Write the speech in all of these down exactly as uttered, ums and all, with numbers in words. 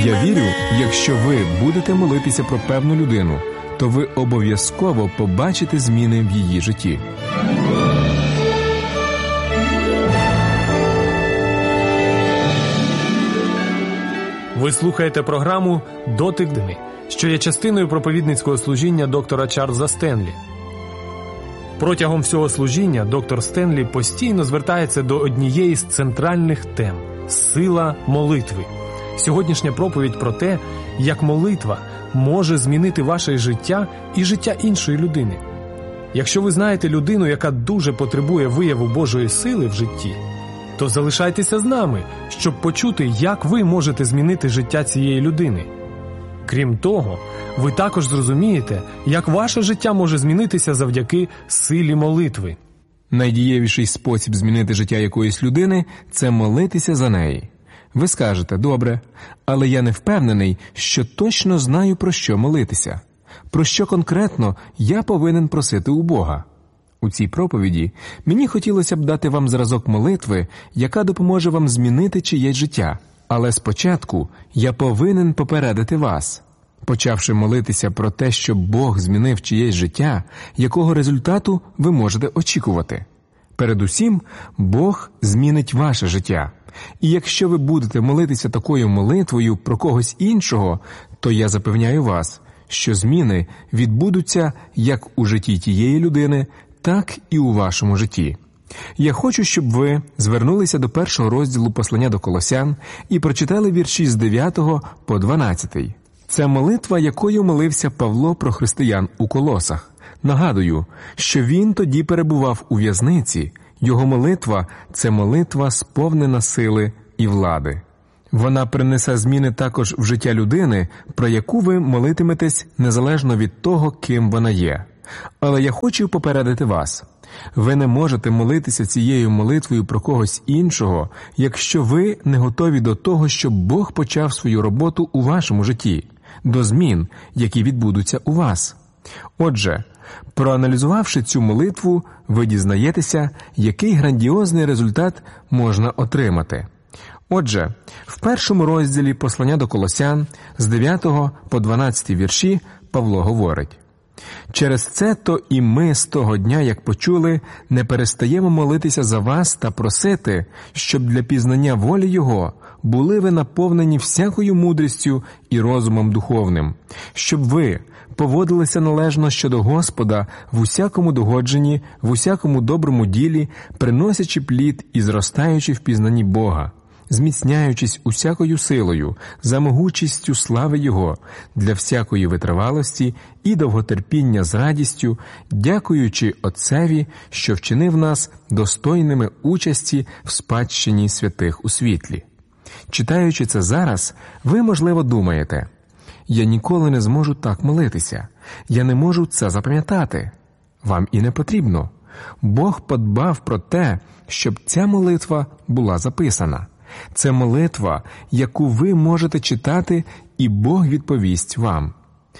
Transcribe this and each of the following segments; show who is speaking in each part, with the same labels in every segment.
Speaker 1: Я вірю, якщо ви будете молитися про певну людину, то ви обов'язково побачите зміни в її житті.
Speaker 2: Ви слухаєте програму «Дотик дни», що є частиною проповідницького служіння доктора Чарльза Стенлі. Протягом всього служіння доктор Стенлі постійно звертається до однієї з центральних тем – сила молитви. Сьогоднішня проповідь про те, як молитва може змінити ваше життя і життя іншої людини. Якщо ви знаєте людину, яка дуже потребує вияву Божої сили в житті, то залишайтеся з нами, щоб почути, як ви можете змінити життя цієї людини. Крім того, ви також зрозумієте, як ваше життя може змінитися завдяки силі молитви.
Speaker 1: Найдієвіший спосіб змінити життя якоїсь людини – це молитися за неї. Ви скажете: добре, але я не впевнений, що точно знаю, про що молитися. Про що конкретно я повинен просити у Бога? У цій проповіді мені хотілося б дати вам зразок молитви, яка допоможе вам змінити чиєсь життя. Але спочатку я повинен попередити вас. Почавши молитися про те, щоб Бог змінив чиєсь життя, якого результату ви можете очікувати? Передусім, Бог змінить ваше життя. І якщо ви будете молитися такою молитвою про когось іншого, то я запевняю вас, що зміни відбудуться як у житті тієї людини, так і у вашому житті. Я хочу, щоб ви звернулися до першого розділу послання до Колосян і прочитали вірші з дев'ятого по дванадцятий. Це молитва, якою молився Павло про християн у Колосах. Нагадую, що він тоді перебував у в'язниці. Його молитва – це молитва, сповнена сили і влади. Вона принесе зміни також в життя людини, про яку ви молитиметесь незалежно від того, ким вона є. Але я хочу попередити вас. Ви не можете молитися цією молитвою про когось іншого, якщо ви не готові до того, щоб Бог почав свою роботу у вашому житті, до змін, які відбудуться у вас. Отже, проаналізувавши цю молитву, ви дізнаєтеся, який грандіозний результат можна отримати. Отже, в першому розділі послання до Колосян з дев'ятого по дванадцятий вірші Павло говорить: «Через це то і ми з того дня, як почули, не перестаємо молитися за вас та просити, щоб для пізнання волі Його були ви наповнені всякою мудрістю і розумом духовним, щоб ви поводилися належно щодо Господа в усякому догодженні, в усякому доброму ділі, приносячи плід і зростаючи в пізнанні Бога, зміцняючись усякою силою, за могучістю слави Його, для всякої витривалості і довготерпіння з радістю, дякуючи Отцеві, що вчинив нас достойними участі в спадщині святих у світлі». Читаючи це зараз, ви, можливо, думаєте: «Я ніколи не зможу так молитися, я не можу це запам'ятати». Вам і не потрібно. Бог подбав про те, щоб ця молитва була записана. Це молитва, яку ви можете читати, і Бог відповість вам.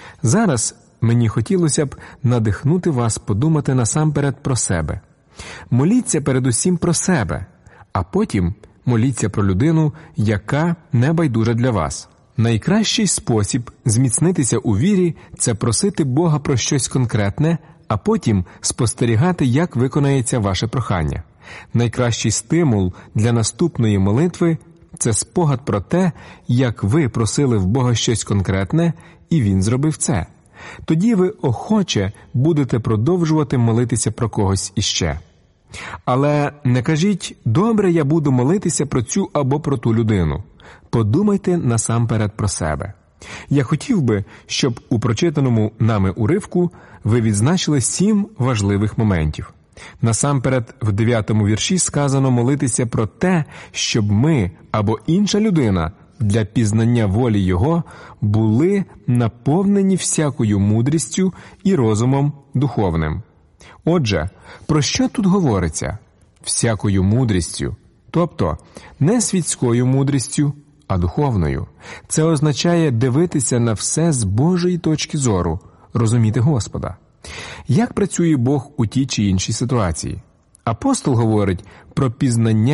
Speaker 1: Зараз мені хотілося б надихнути вас подумати насамперед про себе. Моліться передусім про себе, а потім моліться про людину, яка не байдужа для вас. Найкращий спосіб зміцнитися у вірі – це просити Бога про щось конкретне, а потім спостерігати, як виконається ваше прохання. Найкращий стимул для наступної молитви – це спогад про те, як ви просили в Бога щось конкретне, і Він зробив це. Тоді ви охоче будете продовжувати молитися про когось іще. Але не кажіть: «Добре, я буду молитися про цю або про ту людину». Подумайте насамперед про себе. Я хотів би, щоб у прочитаному нами уривку ви відзначили сім важливих моментів. Насамперед, в дев'ятому вірші сказано молитися про те, щоб ми або інша людина для пізнання волі Його були наповнені всякою мудрістю і розумом духовним. Отже, про що тут говориться? Всякою мудрістю, тобто не світською мудрістю, а духовною. Це означає дивитися на все з Божої точки зору, розуміти Господа. Як працює Бог у тій чи іншій ситуації? Апостол говорить про пізнання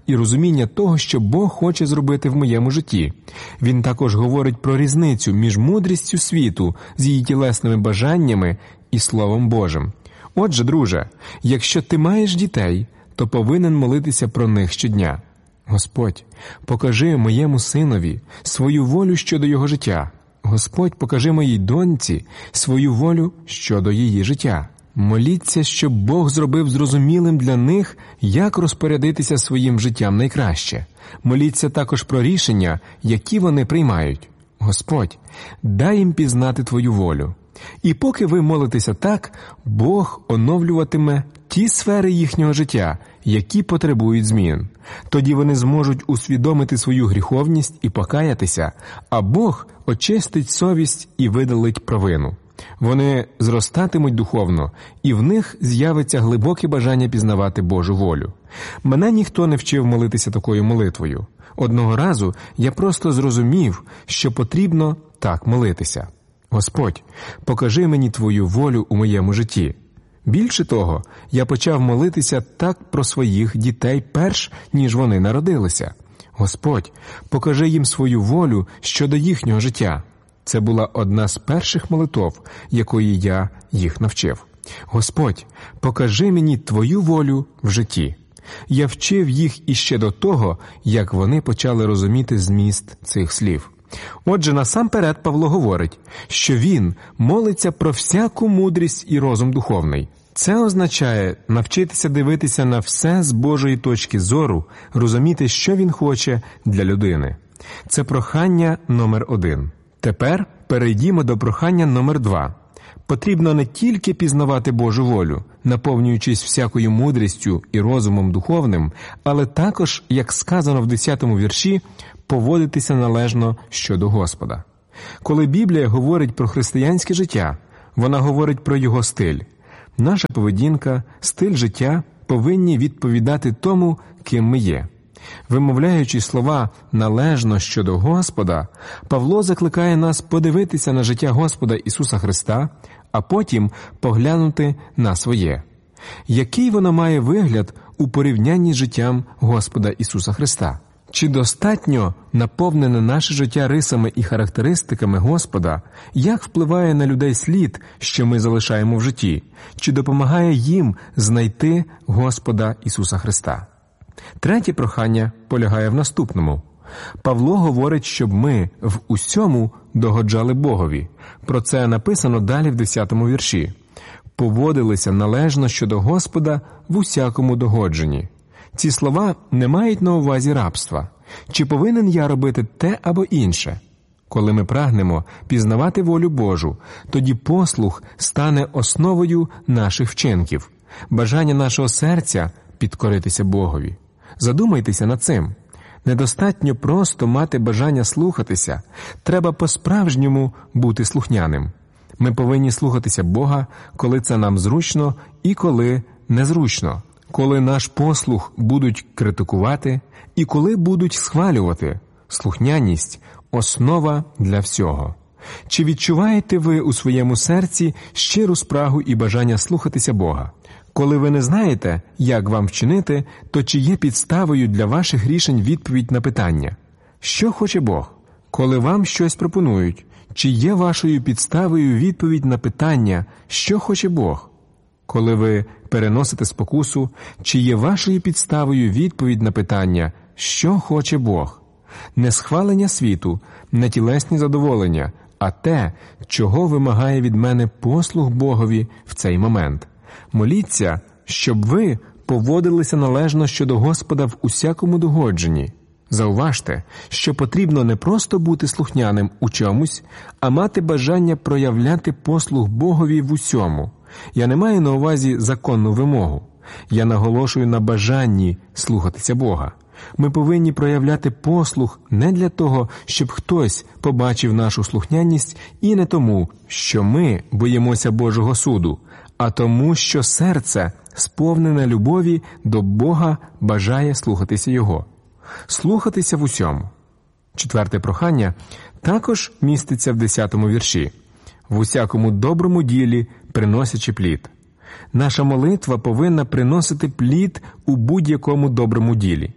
Speaker 1: і розуміння того, що Бог хоче зробити в моєму житті. Він також говорить про різницю між мудрістю світу з її тілесними бажаннями і Словом Божим. Отже, друже, якщо ти маєш дітей, то повинен молитися про них щодня. Господь, покажи моєму синові свою волю щодо його життя. Господь, покажи моїй доньці свою волю щодо її життя. Моліться, щоб Бог зробив зрозумілим для них, як розпорядитися своїм життям найкраще. Моліться також про рішення, які вони приймають. Господь, дай їм пізнати Твою волю. І поки ви молитеся так, Бог оновлюватиме ті сфери їхнього життя, які потребують змін. Тоді вони зможуть усвідомити свою гріховність і покаятися, а Бог очистить совість і видалить провину. Вони зростатимуть духовно, і в них з'явиться глибоке бажання пізнавати Божу волю. Мене ніхто не вчив молитися такою молитвою. Одного разу я просто зрозумів, що потрібно так молитися. Господь, покажи мені Твою волю у моєму житті. Більше того, я почав молитися так про своїх дітей перш, ніж вони народилися. Господь, покажи їм свою волю щодо їхнього життя. Це була одна з перших молитов, якої я їх навчив. Господь, покажи мені Твою волю в житті. Я вчив їх іще до того, як вони почали розуміти зміст цих слів. Отже, насамперед Павло говорить, що він молиться про всяку мудрість і розум духовний. Це означає навчитися дивитися на все з Божої точки зору, розуміти, що він хоче для людини. Це прохання номер один. Тепер перейдімо до прохання номер два. Потрібно не тільки пізнавати Божу волю, наповнюючись всякою мудрістю і розумом духовним, але також, як сказано в десятому вірші, поводитися належно щодо Господа. Коли Біблія говорить про християнське життя, вона говорить про його стиль. Наша поведінка, стиль життя повинні відповідати тому, ким ми є. Вимовляючи слова «належно щодо Господа», Павло закликає нас подивитися на життя Господа Ісуса Христа, а потім поглянути на своє. Який воно має вигляд у порівнянні з життям Господа Ісуса Христа? Чи достатньо наповнене наше життя рисами і характеристиками Господа? Як впливає на людей слід, що ми залишаємо в житті? Чи допомагає їм знайти Господа Ісуса Христа? Третє прохання полягає в наступному. Павло говорить, щоб ми в усьому догоджали Богові. Про це написано далі в десятому вірші. «Поводилися належно щодо Господа в усякому догодженні». Ці слова не мають на увазі рабства. Чи повинен я робити те або інше? Коли ми прагнемо пізнавати волю Божу, тоді послух стане основою наших вчинків. Бажання нашого серця – підкоритися Богові. Задумайтеся над цим. Недостатньо просто мати бажання слухатися. Треба по-справжньому бути слухняним. Ми повинні слухатися Бога, коли це нам зручно і коли незручно. Коли наш послух будуть критикувати і коли будуть схвалювати. Слухняність – основа для всього. Чи відчуваєте ви у своєму серці щиру спрагу і бажання слухатися Бога? Коли ви не знаєте, як вам вчинити, то чи є підставою для ваших рішень відповідь на питання? Що хоче Бог? Коли вам щось пропонують, чи є вашою підставою відповідь на питання, що хоче Бог? Коли ви переносите спокусу, чи є вашою підставою відповідь на питання, що хоче Бог? Не схвалення світу, не тілесні задоволення, а те, чого вимагає від мене послух Богові в цей момент. Моліться, щоб ви поводилися належно щодо Господа в усякому догодженні. Зауважте, що потрібно не просто бути слухняним у чомусь, а мати бажання проявляти послух Богові в усьому. Я не маю на увазі законну вимогу. Я наголошую на бажанні слухатися Бога. Ми повинні проявляти послух не для того, щоб хтось побачив нашу слухняність, і не тому, що ми боїмося Божого суду, а тому, що серце, сповнене любові до Бога, бажає слухатися Його. Слухатися в усьому. Четверте прохання також міститься в десятому вірші. В усякому доброму ділі приносячи плід. Наша молитва повинна приносити плід у будь-якому доброму ділі.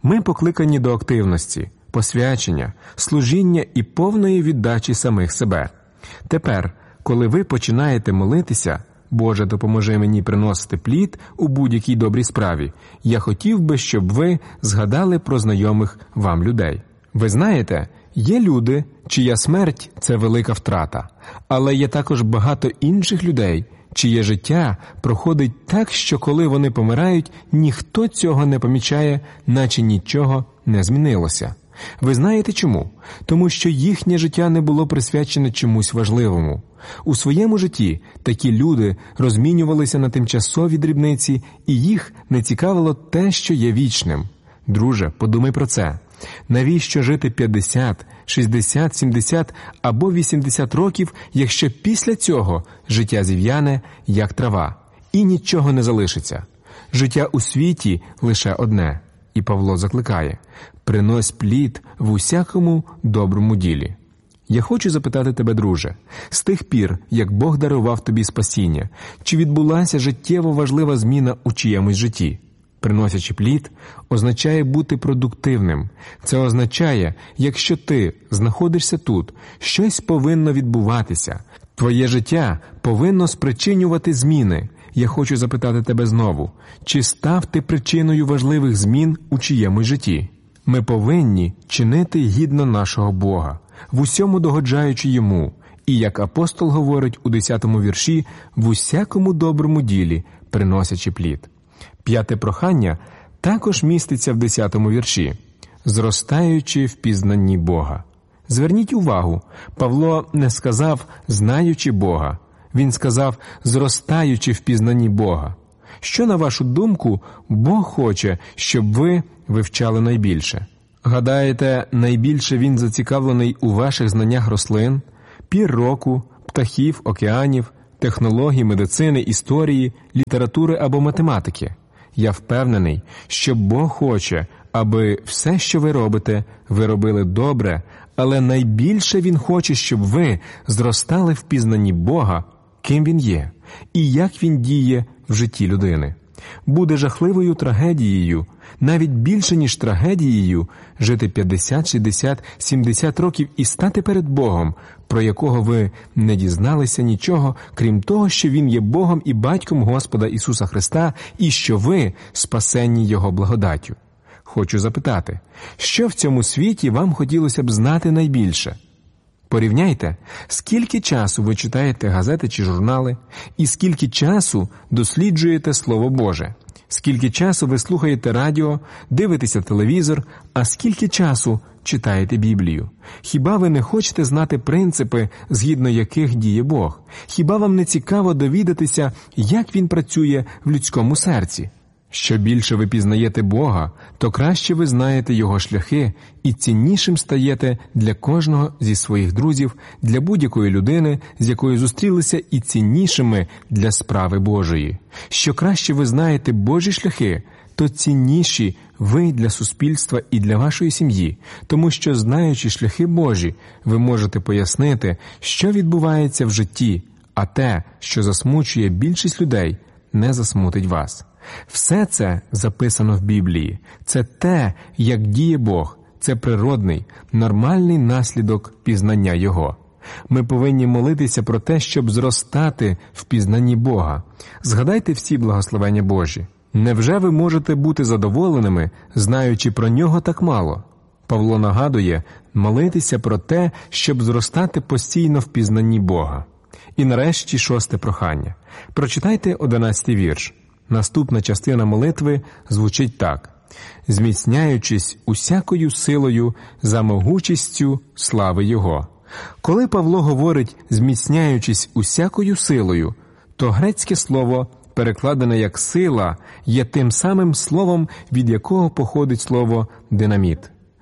Speaker 1: Ми покликані до активності, посвячення, служіння і повної віддачі самих себе. Тепер, коли ви починаєте молитися, «Боже, допоможи мені приносити плід у будь-якій добрій справі», я хотів би, щоб ви згадали про знайомих вам людей. Ви знаєте, є люди, чия смерть – це велика втрата, але є також багато інших людей, чиє життя проходить так, що коли вони помирають, ніхто цього не помічає, наче нічого не змінилося. Ви знаєте чому? Тому що їхнє життя не було присвячене чомусь важливому. У своєму житті такі люди розмінювалися на тимчасові дрібниці, і їх не цікавило те, що є вічним. Друже, подумай про це. Навіщо жити п'ятдесят, шістдесят, сімдесят або вісімдесят років, якщо після цього життя зів'яне, як трава, і нічого не залишиться? Життя у світі лише одне. І Павло закликає: «Принось плід в усякому доброму ділі». Я хочу запитати тебе, друже, з тих пір, як Бог дарував тобі спасіння, чи відбулася життєво важлива зміна у чиємусь житті? Приносячи плід, означає бути продуктивним. Це означає, якщо ти знаходишся тут, щось повинно відбуватися. Твоє життя повинно спричинювати зміни. Я хочу запитати тебе знову, чи став ти причиною важливих змін у чиємусь житті? Ми повинні чинити гідно нашого Бога, в усьому догоджаючи Йому, і, як апостол говорить у десятому вірші, в усякому доброму ділі приносячи плід. П'яте прохання також міститься в десятому вірші, зростаючи в пізнанні Бога. Зверніть увагу, Павло не сказав «знаючи Бога», він сказав «зростаючи в пізнанні Бога». Що, на вашу думку, Бог хоче, щоб ви вивчали найбільше? Гадаєте, найбільше Він зацікавлений у ваших знаннях рослин, пір року, птахів, океанів, технологій, медицини, історії, літератури або математики? Я впевнений, що Бог хоче, аби все, що ви робите, ви робили добре, але найбільше Він хоче, щоб ви зростали в пізнанні Бога, ким Він є, і як Він діє в житті людини. Буде жахливою трагедією, навіть більше, ніж трагедією, жити п'ятдесят, шістдесят, сімдесят років і стати перед Богом, про якого ви не дізналися нічого, крім того, що Він є Богом і Батьком Господа Ісуса Христа, і що ви спасенні Його благодаттю. Хочу запитати, що в цьому світі вам хотілося б знати найбільше? Порівняйте, скільки часу ви читаєте газети чи журнали, і скільки часу досліджуєте Слово Боже, скільки часу ви слухаєте радіо, дивитеся телевізор, а скільки часу читаєте Біблію. Хіба ви не хочете знати принципи, згідно яких діє Бог? Хіба вам не цікаво довідатися, як Він працює в людському серці? Що більше ви пізнаєте Бога, то краще ви знаєте Його шляхи і ціннішим стаєте для кожного зі своїх друзів, для будь-якої людини, з якою зустрілися, і ціннішими для справи Божої. Що краще ви знаєте Божі шляхи, то цінніші ви для суспільства і для вашої сім'ї, тому що, знаючи шляхи Божі, ви можете пояснити, що відбувається в житті, а те, що засмучує більшість людей, не засмутить вас. Все це записано в Біблії. Це те, як діє Бог. Це природний, нормальний наслідок пізнання Його. Ми повинні молитися про те, щоб зростати в пізнанні Бога. Згадайте всі благословення Божі. Невже ви можете бути задоволеними, знаючи про Нього так мало? Павло нагадує молитися про те, щоб зростати постійно в пізнанні Бога. І нарешті шосте прохання. Прочитайте одинадцятий вірш. Наступна частина молитви звучить так: «Зміцняючись усякою силою за могучістю слави Його». Коли Павло говорить «зміцняючись усякою силою», то грецьке слово, перекладене як «сила», є тим самим словом, від якого походить слово «динаміт».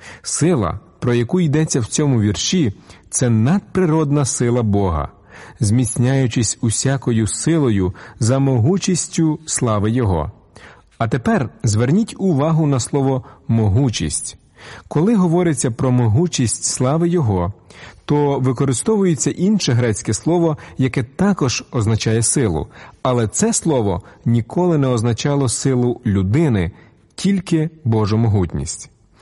Speaker 1: Сила, про яку йдеться в цьому вірші, це надприродна сила Бога. «Зміцняючись усякою силою за могучістю слави Його». А тепер зверніть увагу на слово «могучість». Коли говориться про могучість слави Його, то використовується інше грецьке слово, яке також означає силу, але це слово ніколи не означало силу людини, тільки Божу могутність.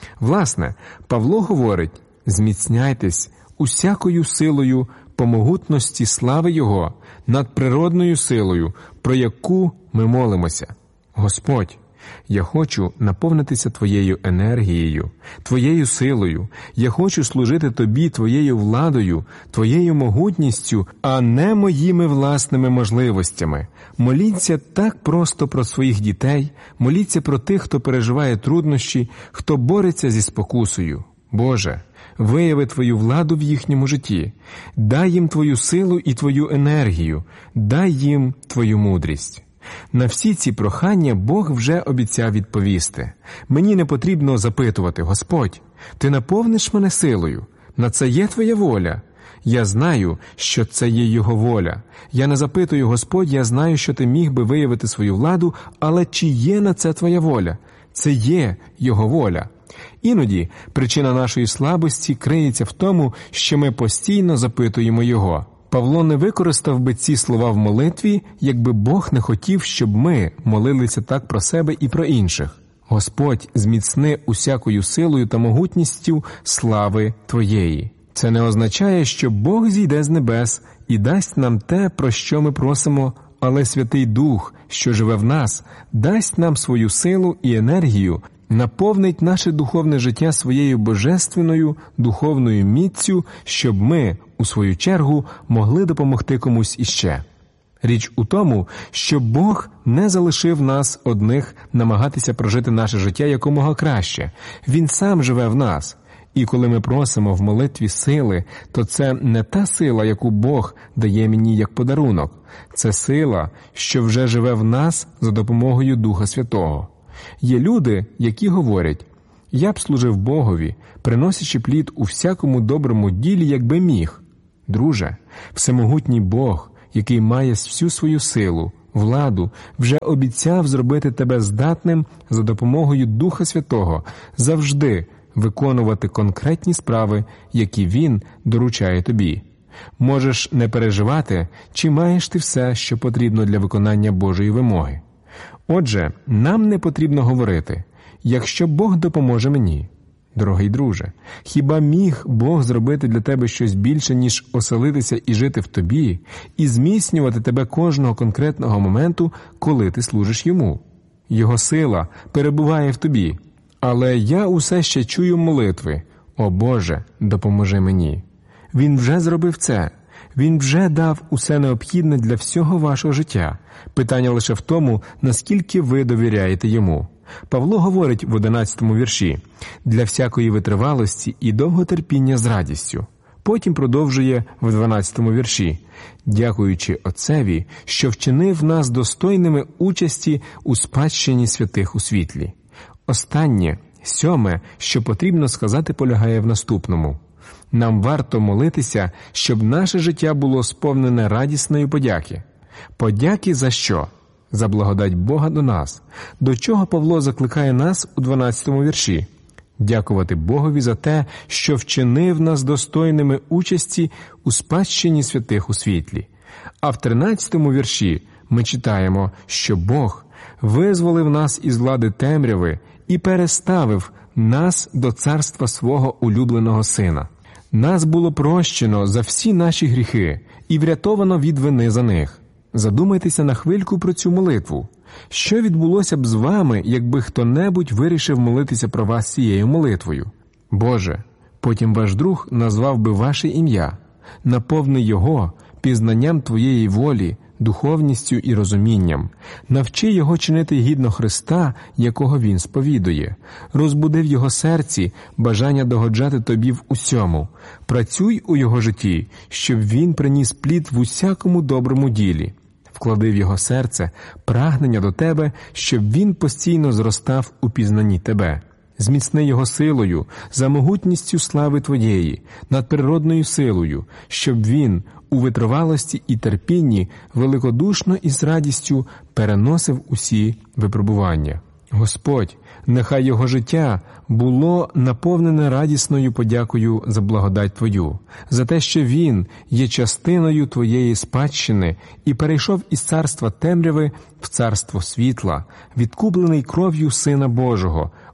Speaker 1: Власне, Павло говорить: «Зміцняйтесь усякою силою по могутності слави Його, надприродною силою, про яку ми молимося». Господь, я хочу наповнитися Твоєю енергією, Твоєю силою. Я хочу служити Тобі Твоєю владою, Твоєю могутністю, а не моїми власними можливостями. Моліться так просто про своїх дітей, моліться про тих, хто переживає труднощі, хто бореться зі спокусою. Боже, вияви Твою владу в їхньому житті. Дай їм Твою силу і Твою енергію. Дай їм Твою мудрість. На всі ці прохання Бог вже обіцяв відповісти. Мені не потрібно запитувати: «Господь, Ти наповниш мене силою? На це є Твоя воля?» Я знаю, що це є Його воля. Я не запитую: «Господь, я знаю, що Ти міг би виявити свою владу, але чи є на це Твоя воля?» Це є Його воля. Іноді причина нашої слабості криється в тому, що ми постійно запитуємо Його. Павло не використав би ці слова в молитві, якби Бог не хотів, щоб ми молилися так про себе і про інших. «Господь, зміцни усякою силою та могутністю слави Твоєї». Це не означає, що Бог зійде з небес і дасть нам те, про що ми просимо, але Святий Дух, що живе в нас, дасть нам свою силу і енергію, наповнить наше духовне життя своєю божественною духовною міццю, щоб ми, у свою чергу, могли допомогти комусь іще. Річ у тому, що Бог не залишив нас одних намагатися прожити наше життя якомога краще. Він сам живе в нас. І коли ми просимо в молитві сили, то це не та сила, яку Бог дає мені як подарунок. Це сила, що вже живе в нас за допомогою Духа Святого. Є люди, які говорять: «Я б служив Богові, приносячи плід у всякому доброму ділі, якби міг». Друже, всемогутній Бог, який має всю свою силу, владу, вже обіцяв зробити тебе здатним за допомогою Духа Святого завжди виконувати конкретні справи, які Він доручає тобі. Можеш не переживати, чи маєш ти все, що потрібно для виконання Божої вимоги. Отже, нам не потрібно говорити: «Якщо Бог допоможе мені». Дорогий друже, хіба міг Бог зробити для тебе щось більше, ніж оселитися і жити в тобі, і зміцнювати тебе кожного конкретного моменту, коли ти служиш Йому? Його сила перебуває в тобі. Але я усе ще чую молитви: «О Боже, допоможи мені». Він вже зробив це. Він вже дав усе необхідне для всього вашого життя. Питання лише в тому, наскільки ви довіряєте Йому. Павло говорить в одинадцятому вірші: «Для всякої витривалості і довготерпіння з радістю». Потім продовжує в дванадцятому вірші: «Дякуючи Отцеві, що вчинив нас достойними участі у спадщині святих у світлі». Останнє, сьоме, що потрібно сказати, полягає в наступному. Нам варто молитися, щоб наше життя було сповнене радісної подяки. Подяки за що? За благодать Бога до нас. До чого Павло закликає нас у дванадцятому вірші? Дякувати Богові за те, що вчинив нас достойними участі у спадщині святих у світлі. А в тринадцятому вірші ми читаємо, що Бог визволив нас із влади темряви і переставив нас до царства свого улюбленого Сина. Нас було прощено за всі наші гріхи і врятовано від вини за них. Задумайтеся на хвильку про цю молитву. Що відбулося б з вами, якби хто-небудь вирішив молитися про вас цією молитвою? Боже, потім ваш друг назвав би ваше ім'я. Наповни його пізнанням Твоєї волі, духовністю і розумінням. Навчи його чинити гідно Христа, якого він сповідує. Розбуди в його серці бажання догоджати тобі в усьому. Працюй у його житті, щоб він приніс плід в усякому доброму ділі. Вклади в його серце прагнення до тебе, щоб він постійно зростав у пізнанні тебе. Зміцни його силою, за могутністю слави Твоєї, надприродною силою, щоб він у витривалості і терпінні великодушно і з радістю переносив усі випробування. Господь, нехай його життя було наповнене радісною подякою за благодать Твою, за те, що він є частиною Твоєї спадщини і перейшов із царства темряви в царство світла, відкуплений кров'ю Сина Божого,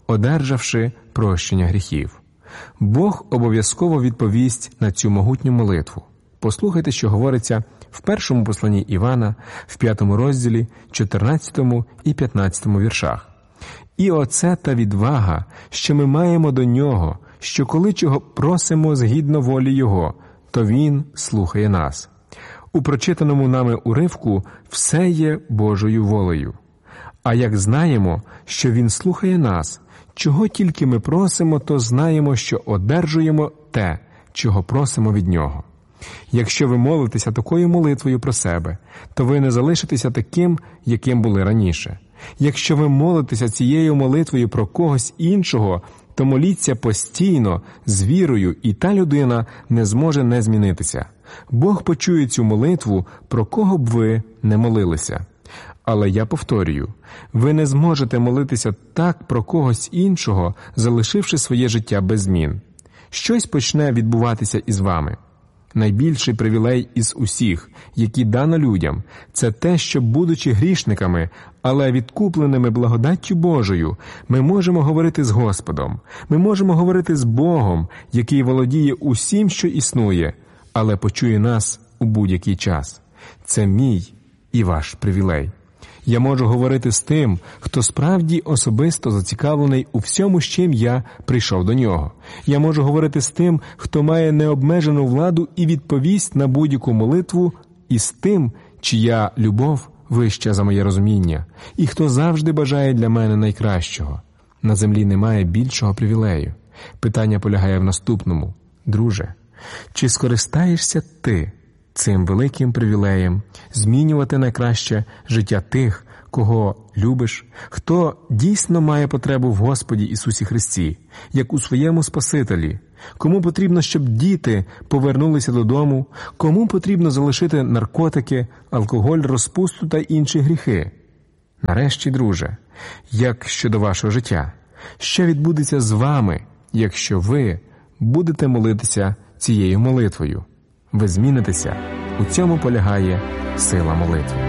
Speaker 1: одержавши прощення гріхів. Бог обов'язково відповість на цю могутню молитву. Послухайте, що говориться в першому посланні Івана, в п'ятому розділі, чотирнадцятому і п'ятнадцятому віршах. «І оце та відвага, що ми маємо до Нього, що коли чого просимо згідно волі Його, то Він слухає нас». У прочитаному нами уривку все є Божою волею. А як знаємо, що Він слухає нас, чого тільки ми просимо, то знаємо, що одержуємо те, чого просимо від Нього. Якщо ви молитеся такою молитвою про себе, то ви не залишитеся таким, яким були раніше. Якщо ви молитеся цією молитвою про когось іншого, то моліться постійно, з вірою, і та людина не зможе не змінитися. Бог почує цю молитву, про кого б ви не молилися. Але я повторюю, ви не зможете молитися так про когось іншого, залишивши своє життя без змін. Щось почне відбуватися із вами. Найбільший привілей із усіх, які дано людям, це те, що, будучи грішниками, але відкупленими благодаттю Божою, ми можемо говорити з Господом, ми можемо говорити з Богом, який володіє усім, що існує, але почує нас у будь-який час. Це мій і ваш привілей. Я можу говорити з тим, хто справді особисто зацікавлений у всьому, з чим я прийшов до нього. Я можу говорити з тим, хто має необмежену владу і відповість на будь-яку молитву, і з тим, чия любов вища за моє розуміння, і хто завжди бажає для мене найкращого. На землі немає більшого привілею. Питання полягає в наступному. Друже, чи скористаєшся ти цим великим привілеєм змінювати найкраще життя тих, кого любиш, хто дійсно має потребу в Господі Ісусі Христі, як у своєму Спасителі, кому потрібно, щоб діти повернулися додому, кому потрібно залишити наркотики, алкоголь, розпусту та інші гріхи. Нарешті, друже, як щодо вашого життя, що відбудеться з вами, якщо ви будете молитися цією молитвою? Ви змінитеся. У цьому полягає сила молитви.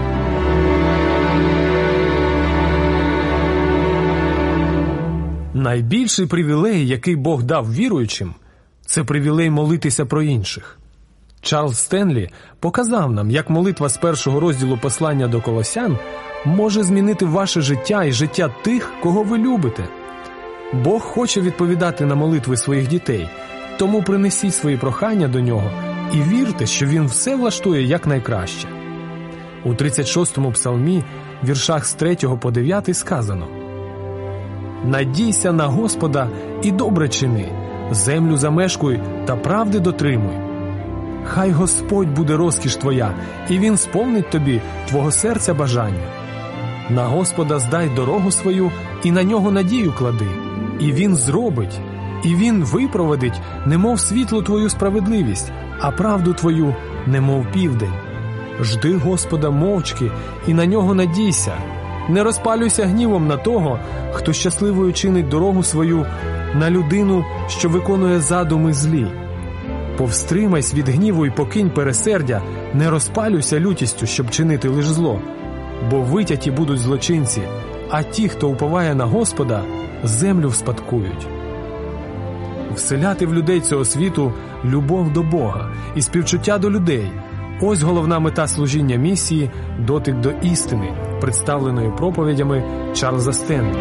Speaker 2: Найбільший привілей, який Бог дав віруючим, це привілей молитися про інших. Чарльз Стенлі показав нам, як молитва з першого розділу послання до Колосян може змінити ваше життя і життя тих, кого ви любите. Бог хоче відповідати на молитви своїх дітей, тому принесіть свої прохання до Нього і вірте, що Він все влаштує якнайкраще. У тридцять шостому псалмі, віршах з третього по дев'ятий сказано: «Надійся на Господа і добре чини, землю замешкуй та правди дотримуй. Хай Господь буде розкіш твоя, і Він сповнить тобі твого серця бажання. На Господа здай дорогу свою, і на Нього надію клади, і Він зробить, і Він випроводить, немов світло твою справедливість, а правду твою, немов південь. Жди Господа мовчки, і на Нього надійся. Не розпалюйся гнівом на того, хто щасливою чинить дорогу свою, на людину, що виконує задуми злі. Повстримайся від гніву і покинь пересердя, не розпалюйся лютістю, щоб чинити лиш зло. Бо витяті будуть злочинці, а ті, хто уповає на Господа, землю вспадкують». Вселяти в людей цього світу любов до Бога і співчуття до людей – ось головна мета служіння місії «Дотик до істини», представленої проповідями Чарльза Стенлі.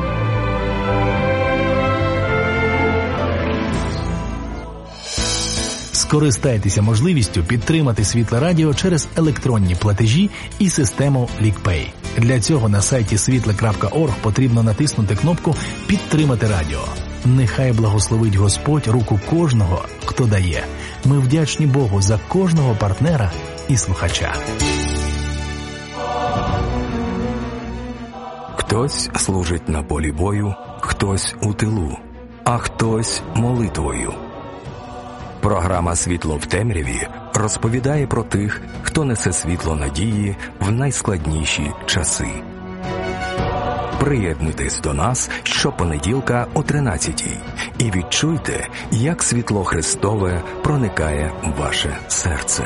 Speaker 3: Скористайтеся можливістю підтримати Світле Радіо через електронні платежі і систему Лікпей. Для цього на сайті світле крапка орг потрібно натиснути кнопку «Підтримати радіо». Нехай благословить Господь руку кожного, хто дає. Ми вдячні Богу за кожного партнера і слухача.
Speaker 4: Хтось служить на полі бою, хтось у тилу, а хтось молитвою. Програма «Світло в темряві» розповідає про тих, хто несе світло надії в найскладніші часи. Приєднуйтесь до нас щопонеділка о тринадцятій і відчуйте, як світло Христове проникає в ваше серце.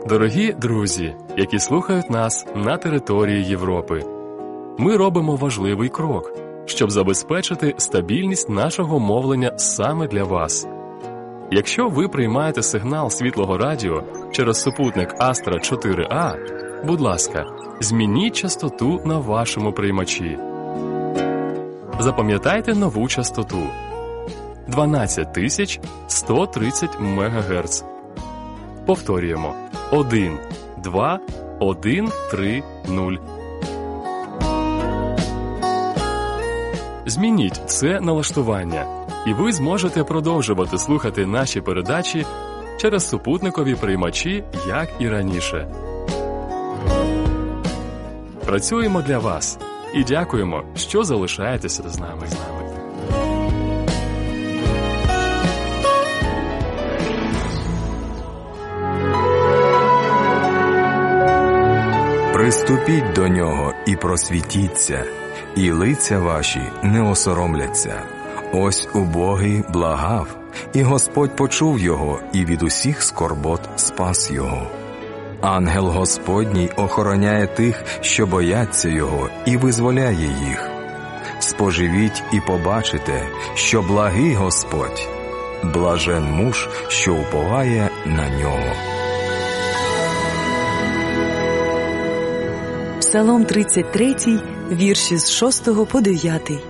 Speaker 5: Дорогі друзі, які слухають нас на території Європи, ми робимо важливий крок, щоб забезпечити стабільність нашого мовлення саме для вас. Якщо ви приймаєте сигнал Світлого Радіо через супутник Астра чотири А, будь ласка, змініть частоту на вашому приймачі. Запам'ятайте нову частоту – дванадцять тисяч сто тридцять мегагерц. Повторюємо – один, два, один, три, нуль. Змініть це налаштування, і ви зможете продовжувати слухати наші передачі через супутникові приймачі, як і раніше. Працюємо для вас і дякуємо, що залишаєтеся з нами.
Speaker 4: Приступіть до нього і просвітіться, і лиця ваші не осоромляться. Ось убогий благав, і Господь почув його, і від усіх скорбот спас його. Ангел Господній охороняє тих, що бояться його, і визволяє їх. Споживіть і побачите, що благий Господь, блажен муж, що уповає на нього.
Speaker 6: Псалом тридцять три, вірші з шостого по дев'ятий.